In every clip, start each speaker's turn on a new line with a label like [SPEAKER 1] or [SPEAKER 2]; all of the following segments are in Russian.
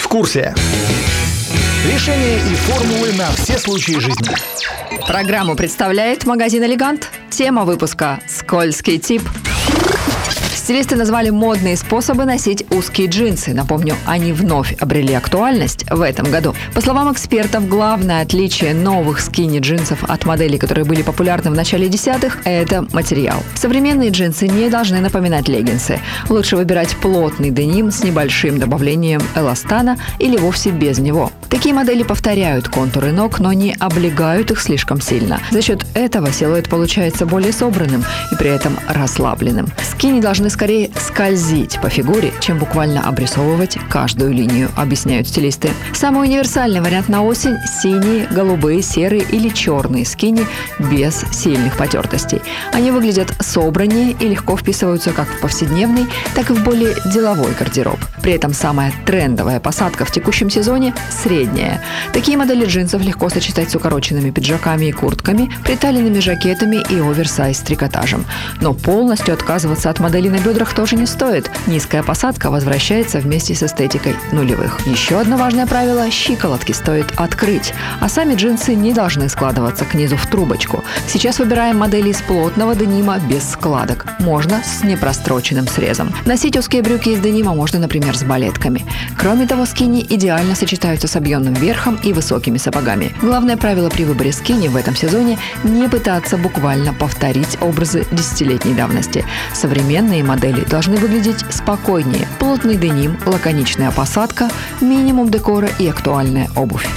[SPEAKER 1] в курсе. Решения и формулы на все случаи жизни.
[SPEAKER 2] Программу представляет магазин «Элегант». Тема выпуска «Скользкий тип». Стилисты назвали модные способы носить узкие джинсы. Напомню, они вновь обрели актуальность в этом году. По словам экспертов, главное отличие новых скини-джинсов от моделей, которые были популярны в начале десятых, это материал. Современные джинсы не должны напоминать леггинсы. Лучше выбирать плотный деним с небольшим добавлением эластана или вовсе без него. Такие модели повторяют контуры ног, но не облегают их слишком сильно. За счет этого силуэт получается более собранным и при этом расслабленным. Скини должны скорее скользить по фигуре, чем буквально обрисовывать каждую линию, объясняют стилисты. Самый универсальный вариант на осень – синие, голубые, серые или черные скини без сильных потертостей. Они выглядят собраннее и легко вписываются как в повседневный, так и в более деловой гардероб. При этом самая трендовая посадка в текущем сезоне – средняя. Такие модели джинсов легко сочетать с укороченными пиджаками и куртками, приталенными жакетами и оверсайз-трикотажем. Но полностью отказываться от моделей на бедрах тоже не стоит. Низкая посадка возвращается вместе с эстетикой нулевых. Еще одно важное правило – щиколотки стоит открыть, а сами джинсы не должны складываться к низу в трубочку. Сейчас выбираем модели из плотного денима без складок. Можно с непростроченным срезом. Носить узкие брюки из денима можно, например, с балетками. Кроме того, скини идеально сочетаются с объемным верхом и высокими сапогами. Главное правило при выборе скини в этом сезоне – не пытаться буквально повторить образы десятилетней давности. Современные модели должны выглядеть спокойнее. Плотный деним, лаконичная посадка, минимум декора и актуальная обувь.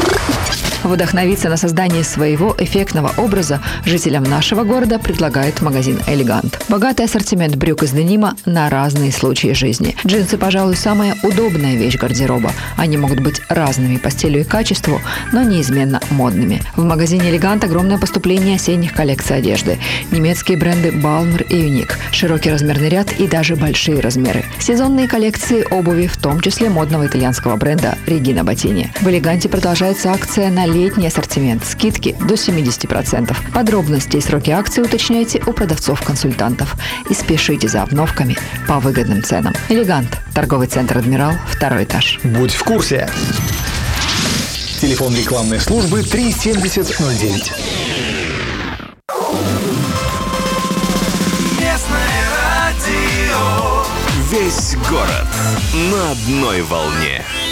[SPEAKER 2] Вдохновиться на создание своего эффектного образа жителям нашего города предлагает магазин «Элегант». Богатый ассортимент брюк из денима на разные случаи жизни. Джинсы, пожалуй, самая удобная вещь гардероба. Они могут быть разными по стилю и качеству, но неизменно модными. В магазине «Элегант» огромное поступление осенних коллекций одежды. Немецкие бренды «Балмер» и «Юник», широкий размерный ряд и даже большие размеры. Сезонные коллекции обуви, в том числе модного итальянского бренда «Регина Ботини». В «Элеганте» продолжается акция на летний ассортимент. Скидки до 70%. Подробности и сроки акции уточняйте у продавцов-консультантов. И спешите за обновками по выгодным ценам. «Элегант». Торговый центр «Адмирал», 2 этаж.
[SPEAKER 1] Будь в курсе. Телефон рекламной службы 37009.
[SPEAKER 3] Местное радио. Весь город на одной волне.